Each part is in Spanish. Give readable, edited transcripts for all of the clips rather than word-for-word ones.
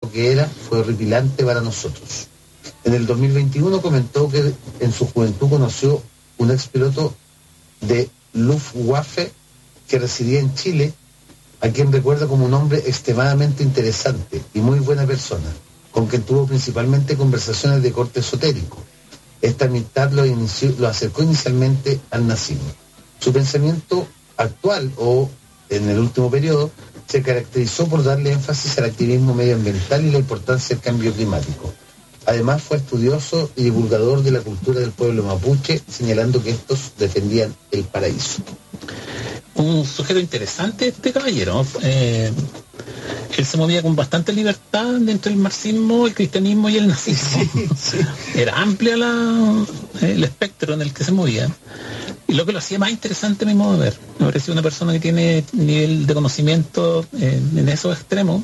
que era fue horripilante para nosotros. En el 2021 comentó que en su juventud conoció un expiloto de Luftwaffe que residía en Chile, a quien recuerda como un hombre extremadamente interesante y muy buena persona, con quien tuvo principalmente conversaciones de corte esotérico. Esta amistad lo acercó inicialmente al nazismo. Su pensamiento actual, o en el último periodo, se caracterizó por darle énfasis al activismo medioambiental y la importancia del cambio climático. Además fue estudioso y divulgador de la cultura del pueblo mapuche, señalando que estos defendían el paraíso. Un sujeto interesante este caballero. Él se movía con bastante libertad dentro del marxismo, el cristianismo y el nazismo. Sí. Era amplia el espectro en el que se movía. Y lo que lo hacía más interesante a mi modo de ver. Me pareció una persona que tiene nivel de conocimiento en esos extremos.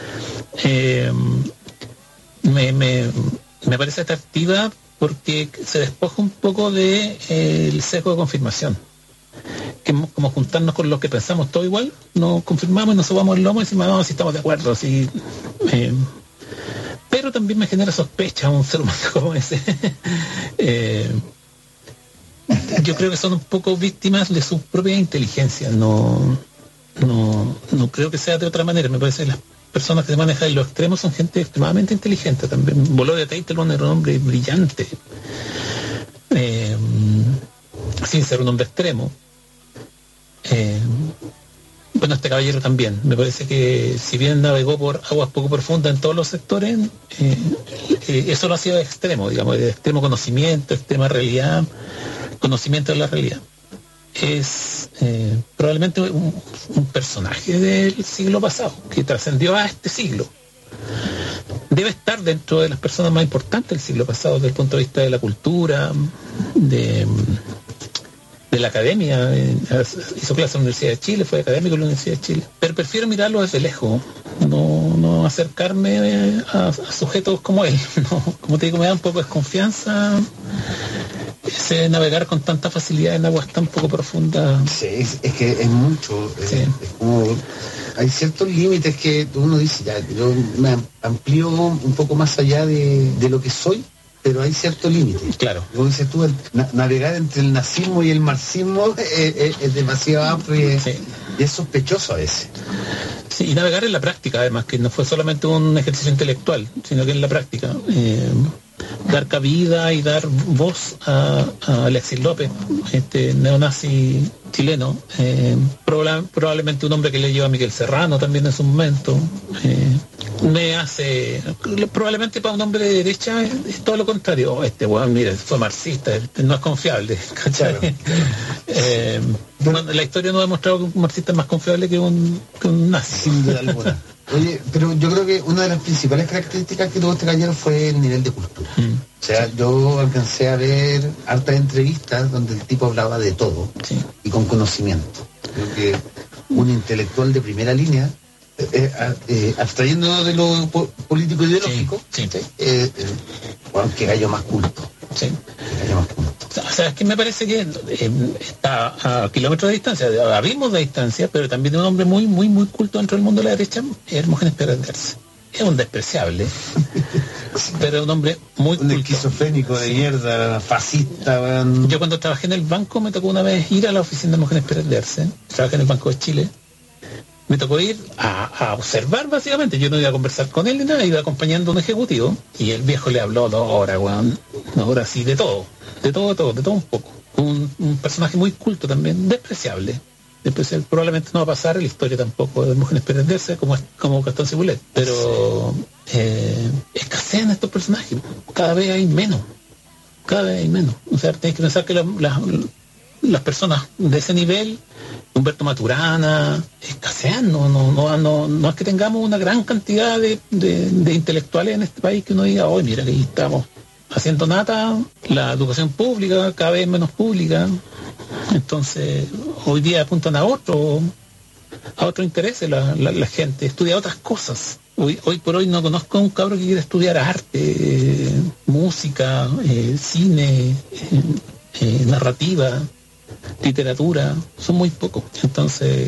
Me parece atractiva porque se despoja un poco el sesgo de confirmación. Que como juntarnos con los que pensamos todo igual, nos confirmamos y nos subamos el lomo y decimos, no, si estamos de acuerdo, sí. Pero también me genera sospecha un ser humano como ese. Yo creo que son un poco víctimas de su propia inteligencia. No creo que sea de otra manera. Me parece que las personas que se manejan en los extremos son gente extremadamente inteligente también. Bolodia Teitelbaum era un hombre brillante, sin ser un hombre extremo. Bueno, este caballero también. Me parece que si bien navegó por aguas poco profundas en todos los sectores, eso lo ha sido de extremo, digamos, de extremo conocimiento, extrema realidad, conocimiento de la realidad. Es probablemente un personaje del siglo pasado, que trascendió a este siglo. Debe estar dentro de las personas más importantes del siglo pasado, desde el punto de vista de la cultura, de la academia. Hizo clase en la Universidad de Chile, fue académico en la Universidad de Chile. Pero prefiero mirarlo desde lejos, no acercarme a sujetos como él. Como te digo, me da un poco de desconfianza ese navegar con tanta facilidad en aguas tan poco profundas. Sí, es que es mucho. Sí. Es como, hay ciertos límites que uno dice, ya, yo me amplío un poco más allá de lo que soy, pero hay cierto límite. Claro. Como dices tú, navegar entre el nazismo y el marxismo es demasiado amplio y es sospechoso a veces. Sí, y navegar en la práctica, además, que no fue solamente un ejercicio intelectual, sino que en la práctica. Dar cabida y dar voz a Alexis López, este neonazi chileno, probablemente un hombre que le lleva a Miguel Serrano también en su momento. Me hace, probablemente para un hombre de derecha es todo lo contrario. Bueno, mire, fue marxista, no es confiable, ¿cachai? Claro. Bueno, la historia nos ha demostrado que un marxista es más confiable que un nazi. Sin duda alguna. Oye, pero yo creo que una de las principales características que tuvo este caballero fue el nivel de cultura. O sea, yo alcancé a ver hartas entrevistas donde el tipo hablaba de todo, sí, y con conocimiento. Creo que un intelectual de primera línea, abstrayéndonos de lo político ideológico, sí, sí. Bueno, qué gallo más culto. Sí. Qué gallo más culto. O sea, es que me parece que está a kilómetros de distancia, a abismos de distancia, pero también es un hombre muy, muy, muy culto dentro del mundo de la derecha, Hermógenes Pérez. Es un despreciable, pero un hombre muy culto. Esquizofrénico de mierda, fascista. Man. Yo cuando trabajé en el banco me tocó una vez ir a la oficina de Hermógenes Pérez. Trabajé en el Banco de Chile. Me tocó ir a observar, básicamente. Yo no iba a conversar con él ni nada, iba acompañando a un ejecutivo y el viejo le habló 2 horas, weón. 2 horas así, de todo un poco. Un personaje muy culto también, despreciable. Probablemente no va a pasar en la historia tampoco de Hermógenes Pérez como Gastón Cibulet, pero escasean estos personajes. Cada vez hay menos. O sea, tenéis que pensar que las personas de ese nivel, Humberto Maturana, escasean. No es que tengamos una gran cantidad de intelectuales en este país que uno diga, hoy mira que ahí estamos haciendo nata, la educación pública cada vez menos pública. Entonces hoy día apuntan a otro interés la gente, estudia otras cosas. Hoy por hoy no conozco a un cabro que quiera estudiar arte, música, cine, narrativa, literatura. Son muy pocos. Entonces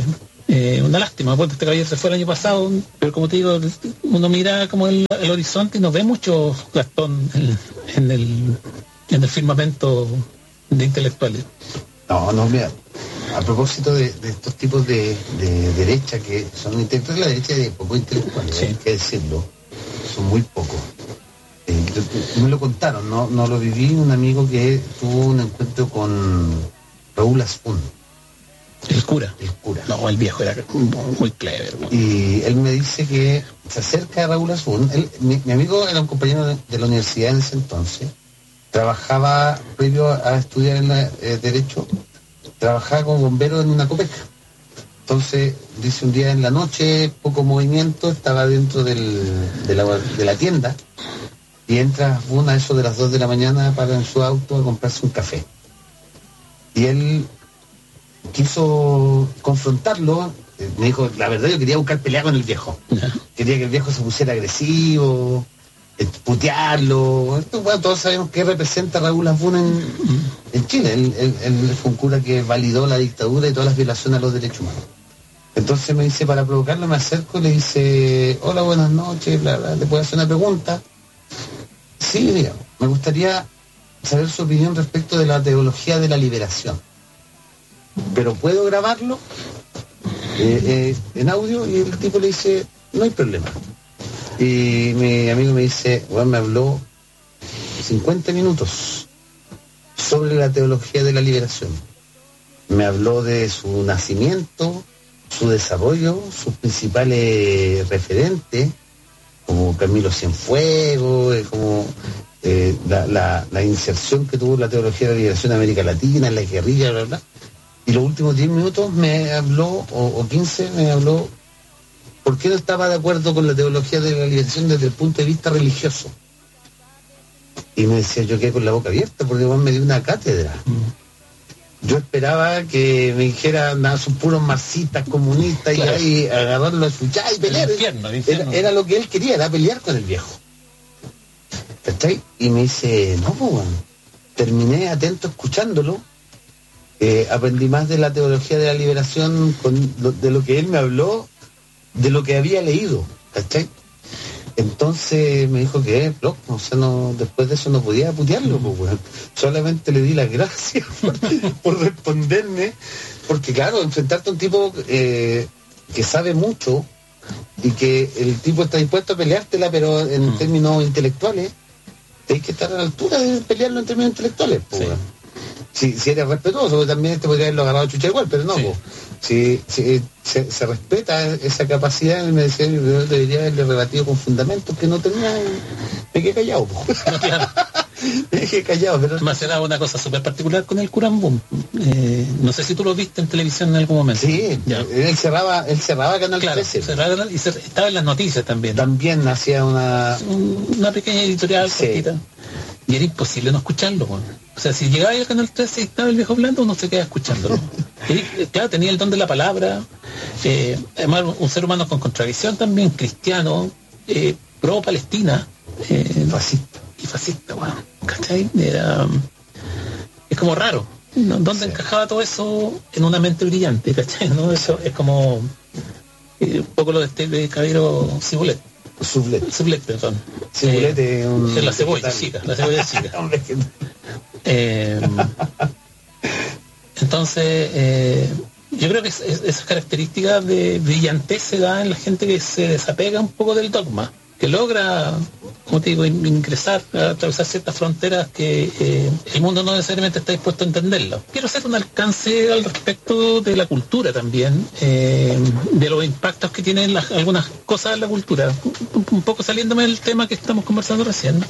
Una lástima, porque este caballero se fue el año pasado, pero como te digo, uno mira como el horizonte y no ve mucho Gastón en el firmamento de intelectuales. No, mira, a propósito de estos tipos de derecha que son intelectuales, la derecha de poco intelectuales, sí. Hay que decirlo, son muy pocos. Me lo contaron, no lo viví, un amigo que tuvo un encuentro con Raúl Asfun. El cura. No, el viejo era muy clever. ¿No? Y él me dice que se acerca a Raúl Asfun. Mi amigo era un compañero de la universidad en ese entonces. Trabajaba, previo a estudiar en Derecho, trabajaba como bombero en una copeca. Entonces, dice, un día en la noche, poco movimiento, estaba dentro de la tienda y entra a eso de las 2 de la mañana para en su auto a comprarse un café. Y él quiso confrontarlo, me dijo, la verdad yo quería buscar pelea con el viejo. Quería que el viejo se pusiera agresivo, putearlo. Bueno, todos sabemos qué representa Raúl Asfun en Chile. Él fue un cura que validó la dictadura y todas las violaciones a los derechos humanos. Entonces me dice, para provocarlo me acerco y le dice, hola, buenas noches, bla, bla, ¿le puedo hacer una pregunta? Sí, diga, me gustaría saber su opinión respecto de la teología de la liberación. Pero ¿puedo grabarlo en audio? Y el tipo le dice, no hay problema. Y mi amigo me dice, bueno, me habló 50 minutos sobre la teología de la liberación. Me habló de su nacimiento, su desarrollo, sus principales referentes, como Camilo Cienfuegos, como la inserción que tuvo la teología de la liberación en América Latina, en la guerrilla, bla, bla. Y los últimos 10 minutos me habló, o 15, me habló por qué no estaba de acuerdo con la teología de la liberación desde el punto de vista religioso. Y me decía, yo quedé con la boca abierta, porque igual me dio una cátedra. Yo esperaba que me dijera, nada, son puros marxistas, comunistas, claro, y agarrarlo a su y pelear. Infierno. Era lo que él quería, era pelear con el viejo. ¿Cachai? Y me dice, no, pues bueno, terminé atento escuchándolo. Aprendí más de la teología de la liberación de lo que él me habló, de lo que había leído, ¿cachai? Entonces me dijo que loco, o sea, no, después de eso no podía putearlo, pues, bueno. Solamente le di las gracias por responderme, porque claro, enfrentarte a un tipo que sabe mucho y que el tipo está dispuesto a peleártela, pero en términos intelectuales, tenés que estar a la altura de pelearlo en términos intelectuales, pues, sí. Bueno. Si eres respetuoso, porque también podría haberlo agarrado a chucha igual, pero no, sí. Si se respeta esa capacidad, él me decía, yo debería haberle rebatido con fundamentos que no tenía, me quedé callado. No, claro. Me quedé callado, pero... Me hacía una cosa súper particular con el Curambum. No sé si tú lo viste en televisión en algún momento. Sí, ya. Él cerraba Canal 13. Cerraba Canal y estaba en las noticias también. También hacía una pequeña editorial cortita. Y era imposible no escucharlo, bueno. O sea, si llegaba al Canal 13 y estaba el viejo hablando, uno se queda escuchándolo. Y, claro, tenía el don de la palabra, además un ser humano con contradicción también, cristiano, pro Palestina, fascista, bueno, ¿cachai? Es como raro, ¿no? ¿Dónde encajaba todo eso en una mente brillante, ¿cachai? ¿No? Eso es como un poco lo de Caballero Cibulet. Sublet, perdón. Cibulet es la cebolla chica, Entonces, yo creo que esas características de brillantez se da en la gente que se desapega un poco del dogma, que logra, como te digo, ingresar, a atravesar ciertas fronteras que el mundo no necesariamente está dispuesto a entenderlo. Quiero hacer un alcance al respecto de la cultura también, de los impactos que tienen algunas cosas en la cultura, un poco saliéndome del tema que estamos conversando recién.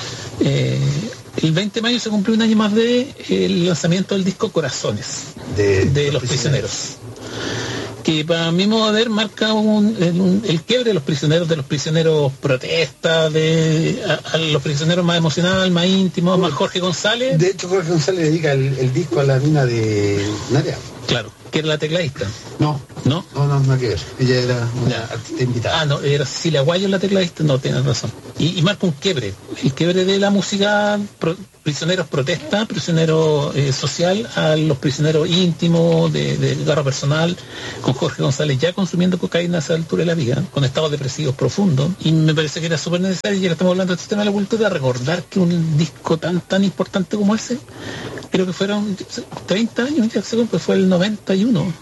El 20 de mayo se cumplió un año más de el lanzamiento del disco Corazones de Los Prisioneros, que para mi modo de ver marca el quiebre de los prisioneros protesta, a los prisioneros más emocionales, más íntimos, más Jorge González. De hecho, Jorge González dedica el disco a la mina de Narea. Claro. que era la tecladista. No, nada que ver. Ella era una artista invitada. No, era Cecilia Guayo la tecladista, no, tienes razón. Y marca un quiebre, el quiebre de la música, prisioneros protesta, prisionero social, a los prisioneros íntimos, de garra personal, con Jorge González ya consumiendo cocaína a esa altura de la vida, con estados depresivos profundos, y me parece que era súper necesario, ya que estamos hablando del sistema de la cultura, recordar que un disco tan importante como ese, creo que fueron 30 años, ya según, pues fue el 91.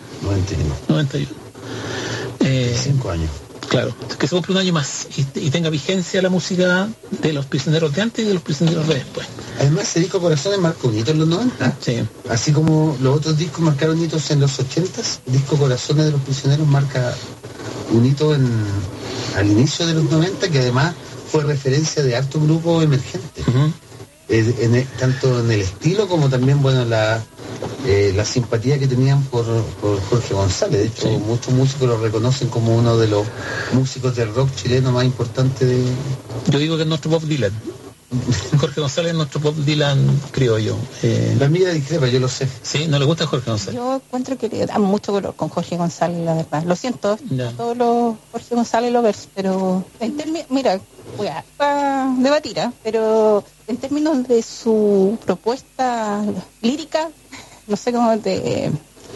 5 años. Claro, que se cumple un año más y tenga vigencia la música de los prisioneros de antes y de los prisioneros de después. Además, ese disco Corazones marcó un hito en los 90. Sí. Así como los otros discos marcaron hitos en los 80, el disco Corazones de los Prisioneros marca un hito al inicio de los 90, que además fue referencia de harto grupo emergente. Uh-huh. Tanto en el estilo como también, bueno, la simpatía que tenían por Jorge González. De hecho, sí, muchos músicos lo reconocen como uno de los músicos del rock chileno más importante de... Yo digo que es nuestro Bob Dylan. Jorge González es nuestro Bob Dylan criollo. La amiga discrepa, yo lo sé. ¿Sí? ¿No le gusta Jorge González? Yo encuentro que le da mucho color con Jorge González, la verdad. Lo siento, ya. Todos los Jorge González lo ves, pero mira, voy a debatir, pero en términos de su propuesta lírica, no sé cómo de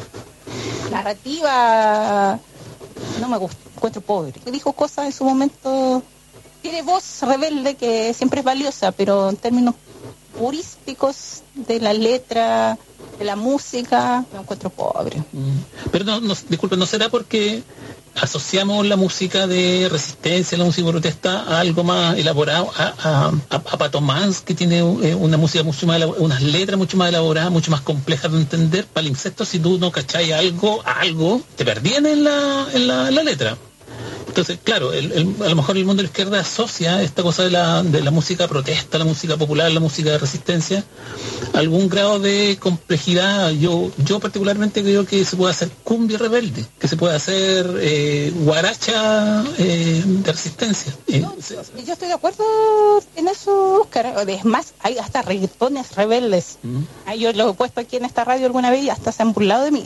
narrativa, no me gusta, encuentro pobre. Dijo cosas en su momento, tiene voz rebelde que siempre es valiosa, pero en términos purísticos de la letra, de la música, me encuentro pobre. Pero disculpe, ¿no será porque asociamos la música de resistencia, la música de protesta, a algo más elaborado, a Pato Mans, que tiene una música mucho más elaborada, unas letras mucho más elaboradas, mucho más complejas de entender? Palimpsesto, si tú no cachai algo, te perdían en la letra. Entonces, claro, a lo mejor el mundo de la izquierda asocia esta cosa de la música protesta, la música popular, la música de resistencia, algún grado de complejidad. Yo particularmente creo que se puede hacer cumbia rebelde, que se puede hacer guaracha de resistencia. Yo estoy de acuerdo en eso, Oscar. Es más, hay hasta reggaetones rebeldes. Yo lo he puesto aquí en esta radio alguna vez y hasta se han burlado de mí.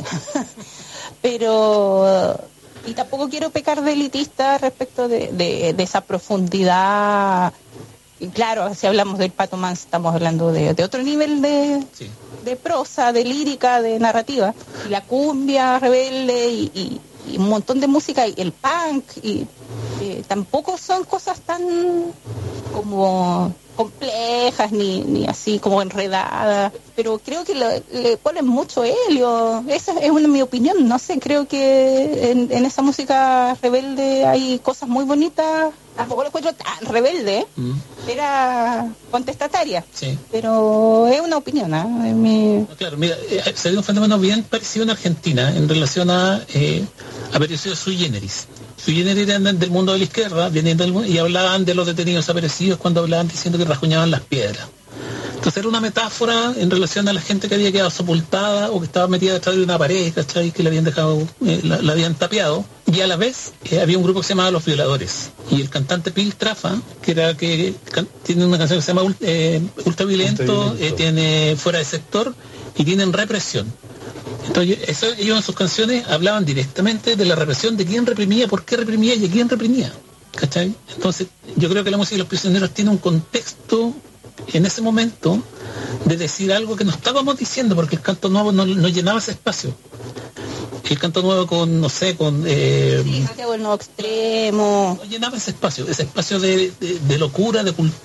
Pero... Y tampoco quiero pecar de elitista respecto de esa profundidad. Y claro, si hablamos del Pato Mans, estamos hablando de otro nivel de prosa, de lírica, de narrativa. Y la cumbia rebelde y un montón de música, y el punk, y tampoco son cosas tan como complejas ni así como enredadas, pero creo que le ponen mucho helio. Esa es mi opinión, no sé, creo que en esa música rebelde hay cosas muy bonitas. Tampoco lo encuentro tan rebelde, era contestataria, sí, pero es una opinión, Claro, mira, se dio un fenómeno bien parecido en Argentina en relación a apareció Sui Generis. Sui Generis eran del mundo de la izquierda, y hablaban de los detenidos desaparecidos cuando hablaban diciendo que rasguñaban las piedras. Entonces era una metáfora en relación a la gente que había quedado sepultada o que estaba metida detrás de una pared, ¿cachai? Que le habían dejado, la habían tapiado. Y a la vez había un grupo que se llamaba Los Violadores. Y el cantante Piltrafa, que tiene una canción que se llama Ultraviolento, tiene Fuera de Sector y tienen Represión. Entonces ellos en sus canciones hablaban directamente de la represión, de quién reprimía, por qué reprimía y a quién reprimía, ¿cachai? Entonces yo creo que la música de Los Prisioneros tiene un contexto en ese momento de decir algo que no estábamos diciendo, porque el canto nuevo no llenaba ese espacio. El canto nuevo con, no sé, con... Santiago el Nuevo Extremo. No llenaba ese espacio de locura,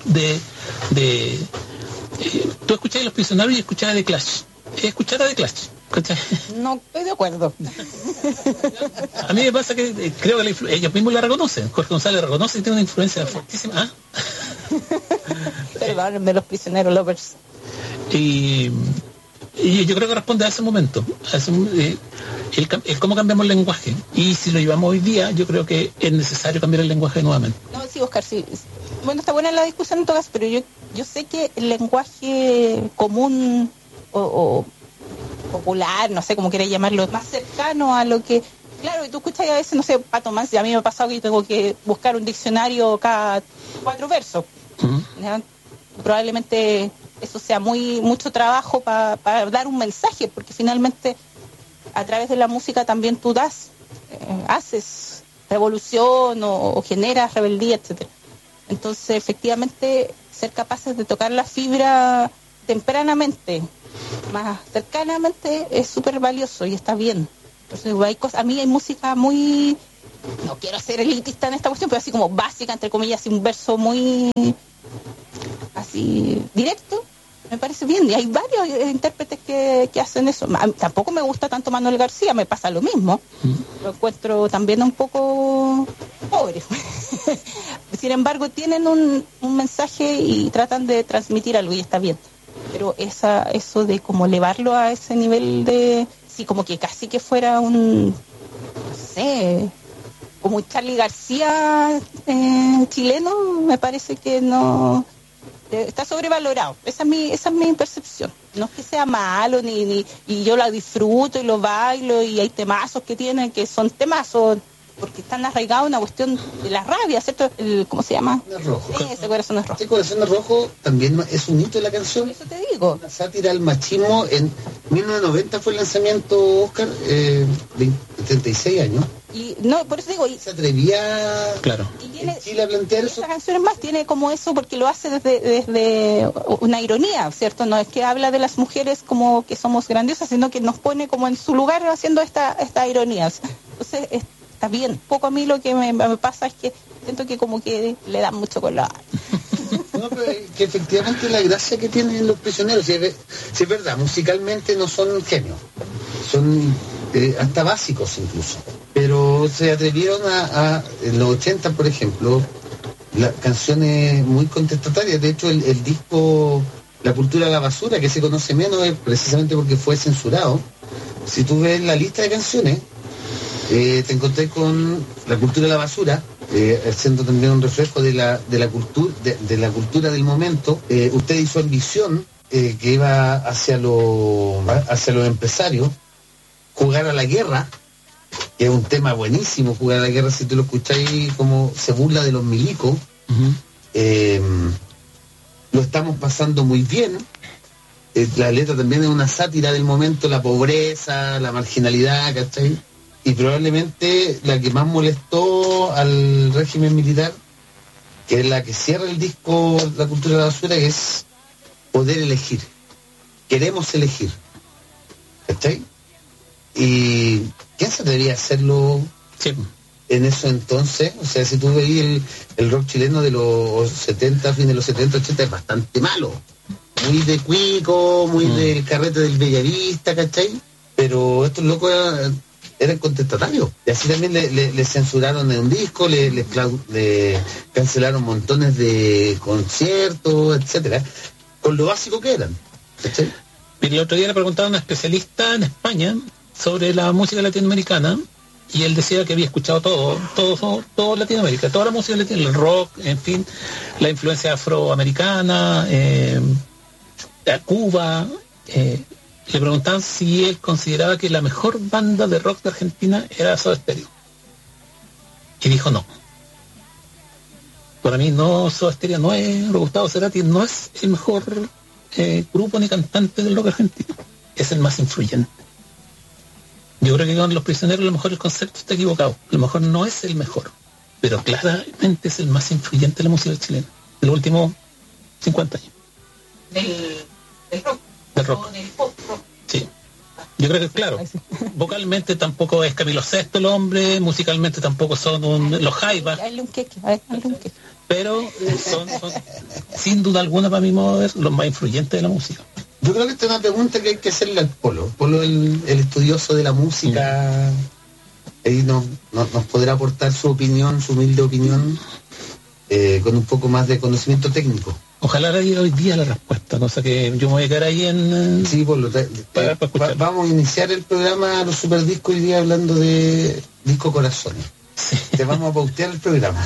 tú escuchabas Los Prisioneros y escuchabas The Clash. Escuchara The Clash, ¿cachai? No estoy de acuerdo. A mí me pasa que creo que ellos mismos la reconocen. Jorge González reconoce que tiene una influencia fortísima. Perdónenme, Los Prisioneros Lovers. Y yo creo que responde a ese momento, el cómo cambiamos el lenguaje. Y si lo llevamos hoy día, yo creo que es necesario cambiar el lenguaje nuevamente. No, sí, Oscar, sí. Bueno, está buena la discusión en todo caso, pero yo sé que el lenguaje común o popular, no sé cómo queréis llamarlo, más cercano a lo que... Claro, y tú escuchas a veces, no sé, Pato Mans, y a mí me ha pasado que yo tengo que buscar un diccionario cada 4 versos. Probablemente eso sea mucho trabajo para dar un mensaje, porque finalmente a través de la música también tú haces revolución o generas rebeldía, etcétera. Entonces, efectivamente, ser capaces de tocar la fibra tempranamente, más cercanamente, es súper valioso y está bien. Entonces, a mí hay música muy, no quiero ser elitista en esta cuestión, pero así como básica, entre comillas, así un verso muy así directo, me parece bien. Y hay varios intérpretes que hacen eso. Tampoco me gusta tanto Manuel García, me pasa lo mismo. Lo encuentro también un poco pobre. Sin embargo, tienen un mensaje y tratan de transmitir algo y está bien. Pero eso de como elevarlo a ese nivel de... Sí, como que casi que fuera un... No sé... como un Charly García chileno, me parece que no... Está sobrevalorado. Esa es mi percepción. No es que sea malo, y yo la disfruto y lo bailo, y hay temazos que tienen que son temazos, porque están arraigados en una cuestión de la rabia, ¿cierto? ¿Cómo se llama? Rojo. Ese Corazón es Rojo. Ese Corazón es Rojo también es un hito de la canción. Eso te digo. Una sátira al machismo. En 1990 fue el lanzamiento, Oscar, 36 años. Y no, por eso digo... Se atrevía claro. En Chile a plantear eso. Esa canción es más, tiene como eso, porque lo hace desde una ironía, ¿cierto? No es que habla de las mujeres como que somos grandiosas, sino que nos pone como en su lugar haciendo esta ironías. Entonces, está bien. Poco a mí lo que me pasa es que siento que como que le dan mucho color. No, pero que efectivamente la gracia que tienen Los Prisioneros, si es verdad, musicalmente no son genios, son hasta básicos incluso, pero se atrevieron en los 80, por ejemplo, canciones muy contestatarias. De hecho, el disco La Cultura de la Basura, que se conoce menos, es precisamente porque fue censurado. Si tú ves la lista de canciones, te encontré con La Cultura de la Basura, siendo también un reflejo de la cultura del momento. Usted hizo Ambición, que iba hacia los empresarios. Jugar a la Guerra, que es un tema buenísimo. Jugar a la Guerra, si tú lo escucháis, como se burla de los milicos. Lo estamos pasando muy bien. La letra también es una sátira del momento, la pobreza, la marginalidad, ¿cachai? Y probablemente la que más molestó al régimen militar, que es la que cierra el disco La Cultura de la Basura, que es poder elegir. Queremos elegir. ¿Cachai? ¿Y quién se atrevería a hacerlo en eso entonces? O sea, si tú veis el rock chileno de los 70, fin de los 70, 80, es bastante malo. Muy de cuico, muy del carrete del Bellavista, ¿cachai? Pero estos locos eran contestatarios. Y así también le censuraron en un disco, le cancelaron montones de conciertos, etcétera, con lo básico que eran. ¿Cachai? El otro día le preguntaba a un especialista en España sobre la música latinoamericana, y él decía que había escuchado todo Latinoamérica, toda la música latinoamericana, el rock, en fin, la influencia afroamericana, Cuba. Le preguntaban si él consideraba que la mejor banda de rock de Argentina era Soda Stereo, y dijo no. Para mí no, Soda Stereo no es, Gustavo Cerati no es el mejor grupo ni cantante del rock argentino, es el más influyente. Yo creo que con Los Prisioneros a lo mejor el concepto está equivocado, a lo mejor no es el mejor, pero claramente es el más influyente de la música chilena de los últimos 50 años. Del rock. Del pop rock. Sí. Yo creo que claro, vocalmente tampoco es Camilo Sesto el hombre, musicalmente tampoco son los Jaivas, pero son sin duda alguna, para mi modo de ver, los más influyentes de la música. Yo creo que esta es una pregunta que hay que hacerle al Polo. Polo, el estudioso de la música, ahí nos podrá aportar su opinión, su humilde opinión, con un poco más de conocimiento técnico. Ojalá le diera hoy día la respuesta, cosa que yo me voy a quedar ahí en... Sí, Polo, vamos a iniciar el programa Los Superdiscos hoy día hablando de Disco Corazones. Sí. Te vamos a pautear el programa.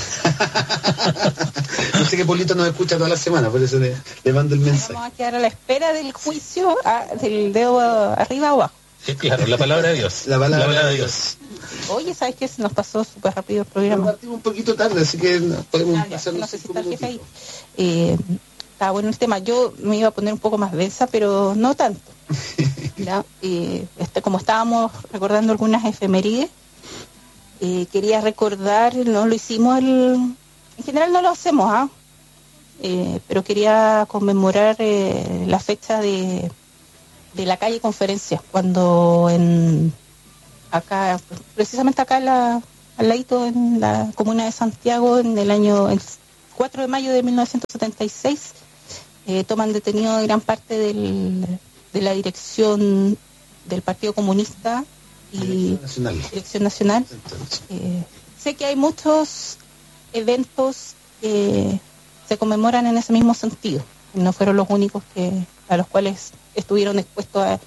No sé que Polito nos escucha toda la semana, por eso le mando el mensaje. Vamos a quedar a la espera del juicio, del dedo arriba o abajo. Sí, claro, la palabra de Dios. La palabra de Dios. Oye, ¿sabes qué? Se nos pasó súper rápido el programa. Nos partimos un poquito tarde, así que podemos hacerlo. No sé si está el jefe ahí. Está bueno el tema. Yo me iba a poner un poco más densa, pero no tanto. Mira, como estábamos recordando algunas efemérides, quería recordar, no lo hicimos, en general no lo hacemos, pero quería conmemorar la fecha de la calle Conferencia, cuando acá, precisamente acá al ladito en la comuna de Santiago, el 4 de mayo de 1976, toman detenido gran parte de la dirección del Partido Comunista y Dirección Nacional. Sé que hay muchos eventos que se conmemoran en ese mismo sentido. No fueron los únicos a los cuales estuvieron expuestos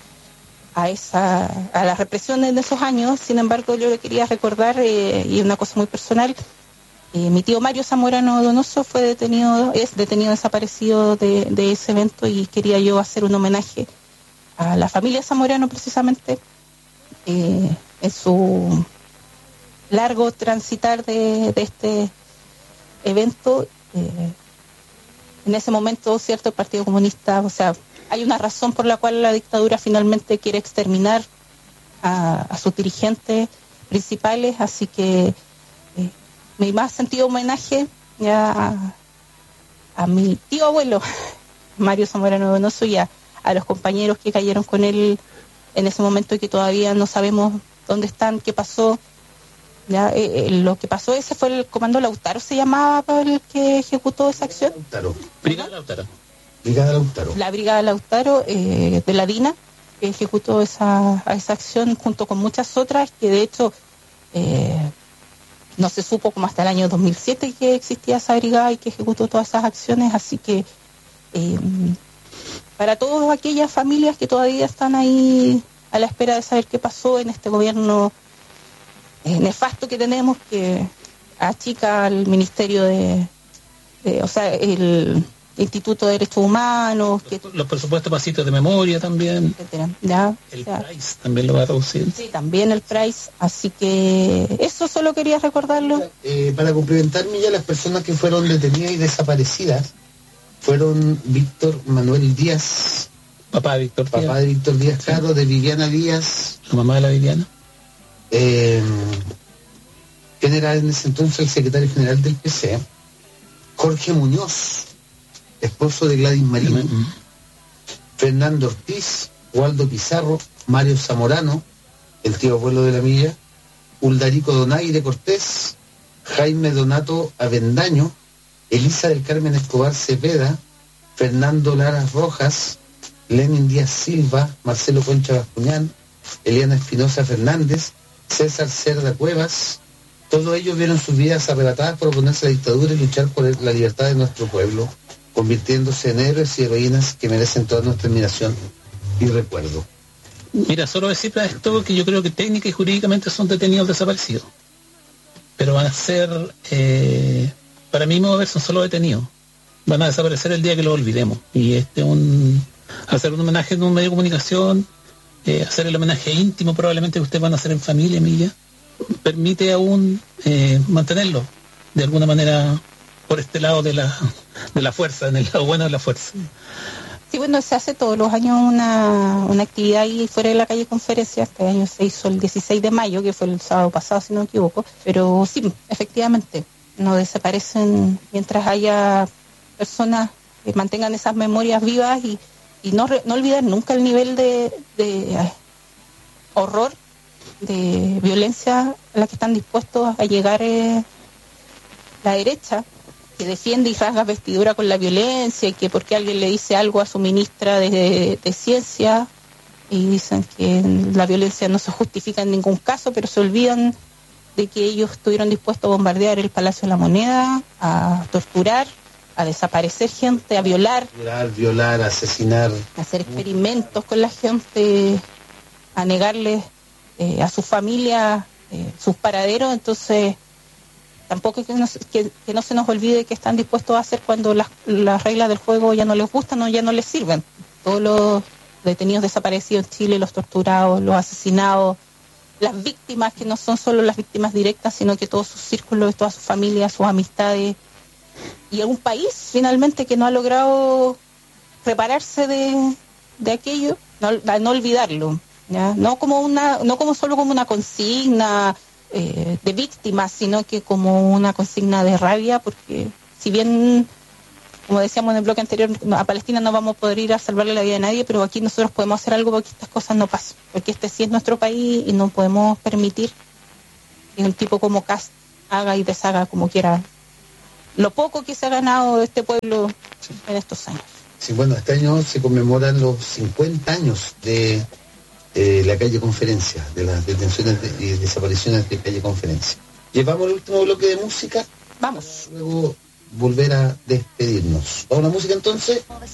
a las represiones de esos años. Sin embargo, yo le quería recordar, y una cosa muy personal, mi tío Mario Zamorano Donoso es detenido desaparecido de ese evento, y quería yo hacer un homenaje a la familia Zamorano precisamente en su largo transitar de este evento. En ese momento, cierto, el Partido Comunista, o sea, hay una razón por la cual la dictadura finalmente quiere exterminar a sus dirigentes principales, así que mi más sentido homenaje ya a mi tío abuelo, Mario Zamorano Donoso, y a los compañeros que cayeron con él en ese momento y que todavía no sabemos dónde están, qué pasó. Ya, lo que pasó, ese fue el Comando Lautaro, se llamaba el que ejecutó esa acción. Brigada Lautaro. La Brigada Lautaro de la DINA, que ejecutó esa acción junto con muchas otras, que de hecho no se supo como hasta el año 2007 que existía esa brigada y que ejecutó todas esas acciones. Así que para todas aquellas familias que todavía están ahí a la espera de saber qué pasó en este gobierno nefasto que tenemos, que achica al Ministerio el Instituto de Derechos Humanos, los presupuestos para sitios de memoria también, etcétera, ¿ya? El PRAIS también lo va a reducir. Sí, también el PRAIS, así que eso solo quería recordarlo. Para complementarme, ya las personas que fueron detenidas y desaparecidas fueron Víctor Manuel Díaz, papá de Víctor Díaz Caro, de Viviana Díaz, la mamá de la Viviana, quien era en ese entonces el secretario general del PC, Jorge Muñoz, esposo de Gladys Marín, Fernando Ortiz, Waldo Pizarro, Mario Zamorano, el tío abuelo de la Milla, Uldarico Donaire Cortés, Jaime Donato Avendaño, Elisa del Carmen Escobar Cepeda, Fernando Lara Rojas, Lenin Díaz Silva, Marcelo Concha Bascuñán, Eliana Espinosa Fernández, César Cerda Cuevas. Todos ellos vieron sus vidas arrebatadas por oponerse a la dictadura y luchar por la libertad de nuestro pueblo, convirtiéndose en héroes y heroínas que merecen toda nuestra admiración y recuerdo. Mira, solo decir para esto que yo creo que técnica y jurídicamente son detenidos desaparecidos, pero van a ser, para mí modo ver, son solo detenidos, van a desaparecer el día que lo olvidemos, y hacer un homenaje en un medio de comunicación, hacer el homenaje íntimo probablemente que ustedes van a hacer en familia, Milla, permite aún mantenerlo de alguna manera por este lado de la fuerza, en el lado bueno de la fuerza. Sí, bueno, se hace todos los años una actividad ahí fuera de la calle Conferencia. Este año se hizo el 16 de mayo, que fue el sábado pasado, si no me equivoco. Pero sí, efectivamente, no desaparecen mientras haya personas que mantengan esas memorias vivas y no olvidar nunca el nivel de horror, de violencia a la que están dispuestos a llegar la derecha, que defiende y rasga vestidura con la violencia, y que porque alguien le dice algo a su ministra de ciencia y dicen que la violencia no se justifica en ningún caso, pero se olvidan de que ellos estuvieron dispuestos a bombardear el Palacio de la Moneda, a torturar, a desaparecer gente, a violar, asesinar, a hacer experimentos con la gente, a negarles a sus familias sus paraderos. Entonces tampoco que no se nos olvide que están dispuestos a hacer cuando las reglas del juego ya no les gustan o ya no les sirven. Todos los detenidos desaparecidos en Chile, los torturados, los asesinados, las víctimas que no son solo las víctimas directas, sino que todos sus círculos, todas sus familias, sus amistades, y algún país finalmente que no ha logrado repararse de aquello, no olvidarlo, ¿ya? No como solo como una consigna de víctimas, sino que como una consigna de rabia, porque si bien, como decíamos en el bloque anterior, a Palestina no vamos a poder ir a salvarle la vida a nadie, pero aquí nosotros podemos hacer algo para que estas cosas no pasen, porque este sí es nuestro país y no podemos permitir que un tipo como Kast haga y deshaga como quiera lo poco que se ha ganado este pueblo en estos años. Sí, bueno, este año se conmemoran los 50 años de la calle Conferencia, de las detenciones y desapariciones de calle Conferencia. Llevamos el último bloque de música. Vamos. Luego volver a despedirnos. ¿Vamos a la música entonces?